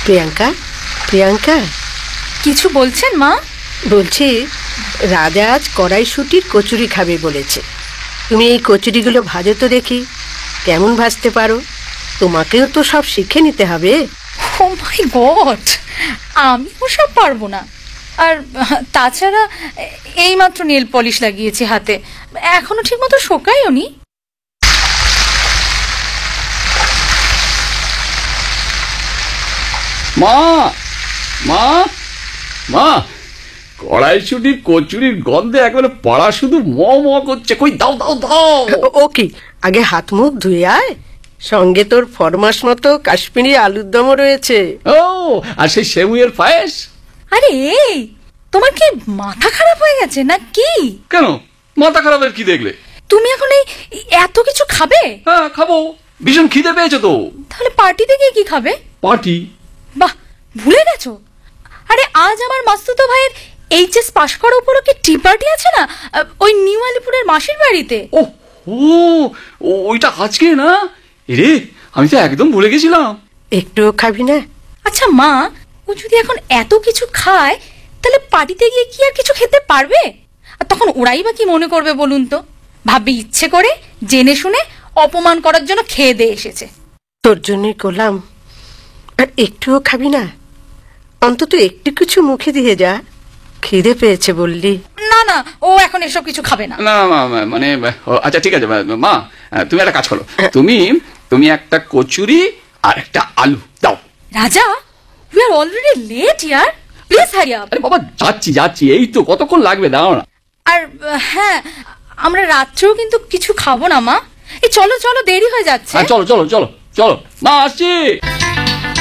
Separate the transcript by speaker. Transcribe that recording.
Speaker 1: প্রিয়াঙ্কা, প্রিয়াঙ্কা,
Speaker 2: কিছু বলছেন মা?
Speaker 1: বলছি রাজা আজ কড়াইশুঁটির কচুরি খাবে বলেছে। তুমি এই কচুরিগুলো ভাজো তো দেখি, কেমন ভাজতে পারো। তোমাকেও তো সব শিখে নিতে হবে।
Speaker 2: ও মাই গড, আমি ওসব পারবো না। আর তাছাড়া এইমাত্র নেল পলিশ লাগিয়েছি হাতে, এখনো ঠিক মতো শোকায়ও নি।
Speaker 3: মা মা মা, কড়াইশুঁটির কচুরির গন্ধে একবারে পাড়া শুধু ম ম করছে। কই দাও দাও দাও।
Speaker 1: ও কি, আগে হাত মুখ ধুয়ে আয়, সঙ্গে তোর ফরমাস মতো কাশ্মীরি আলুর দমও রয়েছে।
Speaker 3: ও, আর সেই সেমুইয়ের পায়েস।
Speaker 2: আরে এই, তোমার কি মাথা খারাপ হয়ে গেছে না কি?
Speaker 3: কেন, মাথা খারাপের কি দেখলে?
Speaker 2: তুমি এখন এই এত কিছু খাবে?
Speaker 3: হ্যাঁ খাবো, ভীষণ খিদে পেয়েছে তো।
Speaker 2: তাহলে পার্টিতে গিয়ে কি খাবে?
Speaker 3: পার্টি?
Speaker 2: বাহ, ভুলে গেছো? আরে আজ আমার মাস্তুতো ভাইয়ের এইচএস পাশ করা উপলক্ষে টি পার্টি আছে না, ওই নিউ আলিপুরের মাসির বাড়িতে।
Speaker 3: ও ও, ওইটা আজকে না রে, আমি তো একদম ভুলে গেছিলাম।
Speaker 1: একটুও খাবি না?
Speaker 2: আচ্ছা মা, ও যদি এখন এত কিছু খায় তাহলে পার্টিতে গিয়ে কি আর কিছু খেতে পারবে? আর তখন ওরাই বা কি মনে করবে বলুন তো? ভাববে ইচ্ছে করে জেনে শুনে অপমান করার জন্য খেয়ে দিয়ে এসেছে।
Speaker 1: তোর জন্যই করলাম। আর একটুও খাবি না? অন্তত একটু কিছু মুখে দিয়ে যা, খিদে পেয়েছে বললি।
Speaker 2: না না, ও এখন এসব কিছু খাবে না।
Speaker 3: না মানে আচ্ছা ঠিক আছে মা, তুমি একটা কাজ করো, তুমি একটা কচুরি আর একটা আলু দাও।
Speaker 2: রাজা, we are already late year, please hurry up.
Speaker 3: আরে বাবা, যাচ্ছি, এই তো কতক্ষণ লাগবে, দাও না।
Speaker 2: আর হ্যাঁ, আমরা রাত্রেও কিন্তু কিছু খাবো না মা। এই চলো চলো, দেরি হয়ে যাচ্ছে।
Speaker 3: চলো মা, আসছি।